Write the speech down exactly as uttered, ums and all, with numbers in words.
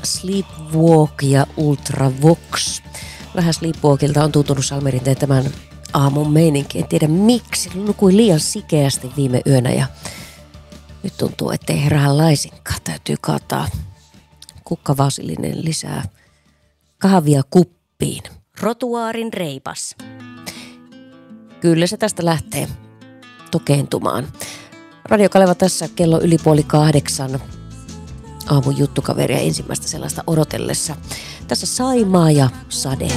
Sleepwalk ja Ultravox. Vähän Sleepwalkilta on tuntunut Salmerinteen tämän aamun meininki. En tiedä miksi. Nukuin liian sikeästi viime yönä ja nyt tuntuu, ettei herää laisinkaan. Täytyy kaataa kukkavasillinen lisää kahvia kuppiin. Rotuaarin reipas. Kyllä se tästä lähtee tokeentumaan. Radio Kaleva tässä kello yli puoli kahdeksan. Aamun juttukaveria ensimmäistä sellaista odotellessa. Tässä Saimaa ja Sade.